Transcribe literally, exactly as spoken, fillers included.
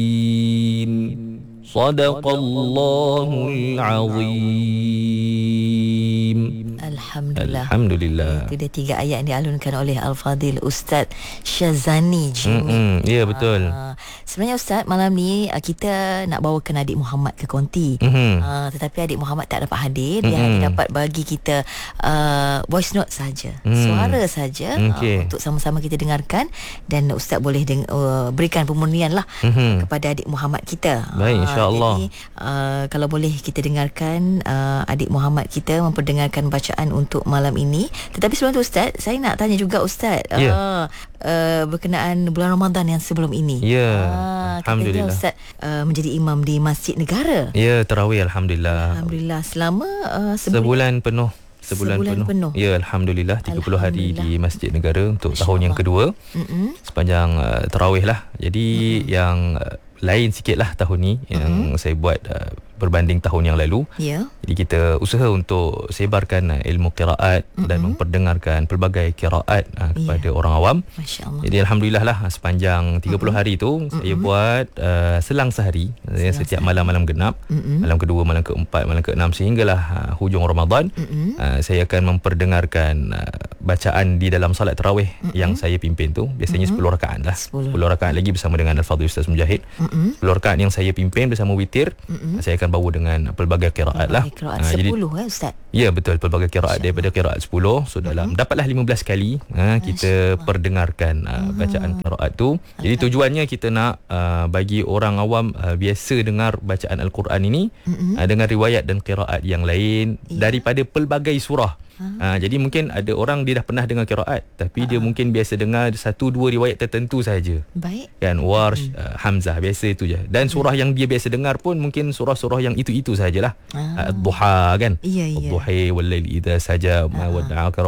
Sadaqallahul azim. Alhamdulillah. Alhamdulillah. Itu dia tiga ayat yang dialunkan oleh Al-Fadhil Ustaz Syazani Jimmy. Mm-mm, ya, betul. Uh, sebenarnya Ustaz, malam ni uh, kita nak bawakan adik Muhammad ke konti. Mm-hmm. Uh, tetapi adik Muhammad tak dapat hadir. Dia Mm-hmm. hanya dapat bagi kita uh, voice note saja, Mm. suara saja, Okay. uh, untuk sama-sama kita dengarkan. Dan Ustaz boleh deng- uh, berikan pemurnian lah Mm-hmm. kepada adik Muhammad kita. Baik, insya-Allah. Jadi uh, kalau boleh kita dengarkan uh, adik Muhammad kita memperdengarkan bacaan untuk malam ini. Tetapi sebelum tu Ustaz, saya nak tanya juga Ustaz, Ya. uh, uh, berkenaan bulan Ramadan yang sebelum ini. Ya, uh, Alhamdulillah. Katanya Ustaz uh, menjadi imam di Masjid Negara. Ya, tarawih alhamdulillah. Alhamdulillah, selama uh, sebulan, Sebulan penuh. Sebulan, Sebulan penuh. penuh. Ya, alhamdulillah tiga puluh hari di Masjid Negara untuk Masya tahun yang Allah. kedua. Mm-mm. Sepanjang uh, tarawih lah. Jadi mm-hmm. yang uh, lain sikit lah tahun ni yang mm-hmm. saya buat uh, berbanding tahun yang lalu. Ya. Jadi kita usaha untuk sebarkan uh, ilmu qiraat mm-hmm. dan memperdengarkan pelbagai qiraat uh, kepada Ya. orang awam. Masya Allah. Jadi alhamdulillah lah sepanjang tiga puluh hari tu mm-hmm. saya buat uh, selang sehari selang setiap sehari. malam-malam genap, mm-hmm. malam kedua, malam keempat, malam keenam sehinggalah uh, hujung Ramadan. Mm-hmm. uh, saya akan memperdengarkan uh, bacaan di dalam solat tarawih mm-hmm. yang saya pimpin tu. Biasanya mm-hmm. sepuluh rakaat lah. sepuluh rakaat lagi bersama dengan Al-Fadhil Ustaz Mujahid. Mm-hmm. sepuluh rakaat yang saya pimpin bersama witir. Mm-hmm. Saya akan bawa dengan pelbagai qiraat lah. Qiraat uh, sepuluh eh Ustaz. Ya, betul, pelbagai qiraat daripada qiraat sepuluh. So dalam mm-hmm. dapatlah lima belas kali uh, kita perdengarkan uh, bacaan qiraat tu. Jadi tujuannya kita nak uh, bagi orang awam uh, biasa dengar bacaan Al-Quran ini mm-hmm. uh, dengan riwayat dan qiraat yang lain yeah. daripada pelbagai surah. Ha, jadi mungkin ada orang dia dah pernah dengar qiraat tapi ha. dia mungkin biasa dengar satu dua riwayat tertentu saja. Baik. Kan Warsh, hmm. uh, Hamzah biasa itu je. Dan surah hmm. yang dia biasa dengar pun mungkin surah-surah yang itu-itu sajalah. Ha. Ad-Duha kan. Iya, iya. Ad-Duha wal lail idza saja ma wada'aka